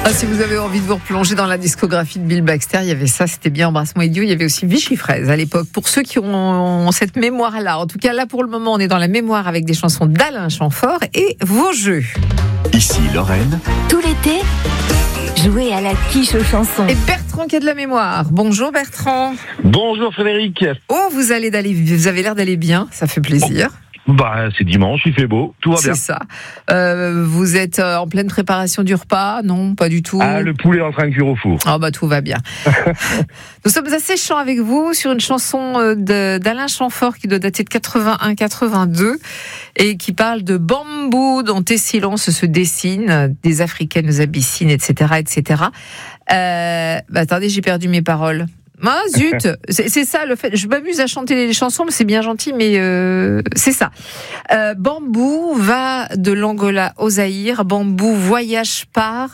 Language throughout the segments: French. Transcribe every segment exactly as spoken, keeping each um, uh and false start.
Ah, si vous avez envie de vous replonger dans la discographie de Bill Baxter, il y avait ça, c'était bien Embrasse-moi idiot. Il y avait aussi Vichy Fraise à l'époque. Pour ceux qui ont cette mémoire-là, en tout cas là pour le moment, on est dans la mémoire avec des chansons d'Alain Chamfort et vos jeux. Ici Lorraine. Tout l'été, jouez à la quiche aux chansons. Et Bertrand qui a de la mémoire. Bonjour Bertrand. Bonjour Frédéric. Oh, vous allez d'aller, vous avez l'air d'aller bien, ça fait plaisir. Bah, c'est dimanche, il fait beau, tout va bien. C'est ça. Euh, vous êtes en pleine préparation du repas? Non, pas du tout. Ah, le poulet en train de cuire au four. Ah bah tout va bien. Nous sommes assez chants avec vous sur une chanson de, d'Alain Chamfort qui doit dater de quatre-vingt-un quatre-vingt-deux et qui parle de bambou dont tes silences se dessinent, des africaines aux abyssines, et cetera, et cetera. Euh, bah attendez, j'ai perdu mes paroles. Ah zut, c'est, c'est ça le fait. Je m'amuse à chanter les chansons, mais c'est bien gentil, mais euh, c'est ça. Euh, Bambou va de l'Angola au Zaïre. Bambou voyage par.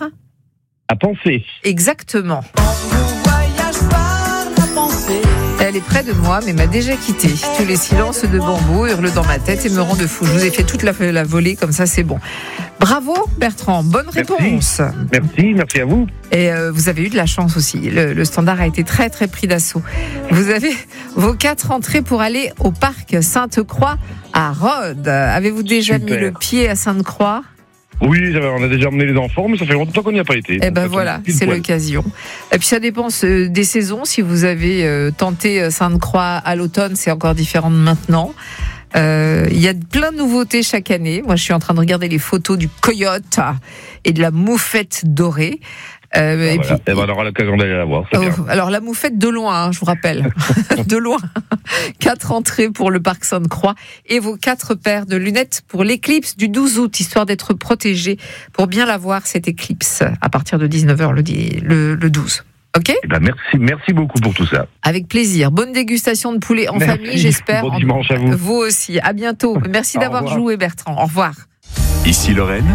À penser. Exactement. Bambou voyage par la pensée. Elle est près de moi, mais m'a déjà quitté. Tous les silences de Bambou hurlent dans ma tête et me rendent fou. Je vous ai fait toute la, la volée, comme ça c'est bon. Bravo Bertrand, bonne réponse. Merci, merci, merci à vous. Et euh, vous avez eu de la chance aussi. Le, le standard a été très très pris d'assaut. Vous avez vos quatre entrées pour aller au parc Sainte-Croix à Rhodes. Avez-vous déjà Super. mis le pied à Sainte-Croix ? Oui, on a déjà emmené les enfants, mais ça fait longtemps qu'on n'y a pas été. Eh ben voilà, c'est l'occasion. Et puis ça dépend des saisons. Si vous avez euh, tenté Sainte-Croix à l'automne, c'est encore différent de maintenant. Il euh, y a plein de nouveautés chaque année. Moi, je suis en train de regarder les photos du coyote et de la moufette dorée. Euh, ah, et voilà. puis, et ben on aura l'occasion d'aller la voir. Oh, alors la moufette de loin, hein, je vous rappelle, de loin. Quatre entrées pour le parc Sainte-Croix et vos quatre paires de lunettes pour l'éclipse du douze août, histoire d'être protégé pour bien la voir cette éclipse à partir de dix-neuf heures le, le, le douze. Ok ? Eh ben merci, merci beaucoup pour tout ça. Avec plaisir. Bonne dégustation de poulet en merci. famille, j'espère. Bon dimanche à vous. Vous aussi. À bientôt. Merci d'avoir joué, Bertrand. Au revoir. Ici Lorraine,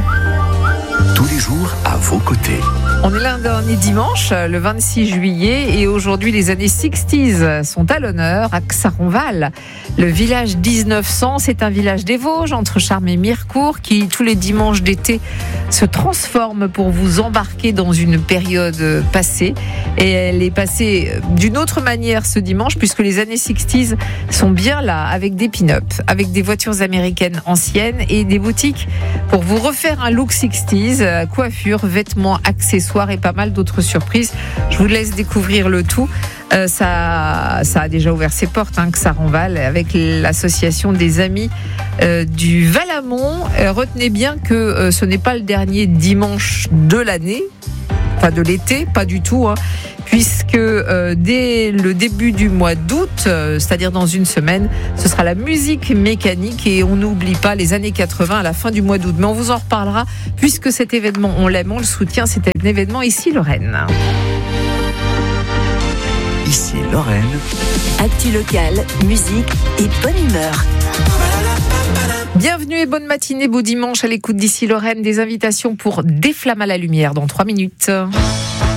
tous les jours à vos côtés. On est là dernier dimanche, le vingt-six juillet, et aujourd'hui les années soixante sont à l'honneur à Xaronval. Le village dix-neuf cents, c'est un village des Vosges, entre Charmes et Mirecourt, qui tous les dimanches d'été se transforme pour vous embarquer dans une période passée. Et elle est passée d'une autre manière ce dimanche, puisque les années soixante sont bien là, avec des pin-up, avec des voitures américaines anciennes et des boutiques pour vous refaire un look soixante, coiffure, vêtements, accessoires et pas mal d'autres surprises. Je vous laisse découvrir le tout. Euh, ça, ça a déjà ouvert ses portes, hein, Xaronval, avec l'association des amis euh, du Valamont. Euh, retenez bien que euh, ce n'est pas le dernier dimanche de l'année, pas de l'été, pas du tout, hein, puisque euh, dès le début du mois d'août, euh, c'est-à-dire dans une semaine, ce sera la musique mécanique et on n'oublie pas les années quatre-vingts à la fin du mois d'août. Mais on vous en reparlera, puisque cet événement, on l'aime, on le soutient, c'est un événement ici Lorraine. Ici Lorraine. Actu locale, musique et bonne humeur. Bienvenue et bonne matinée, beau dimanche à l'écoute d'Ici Lorraine. Des invitations pour Des flammes à la lumière dans trois minutes.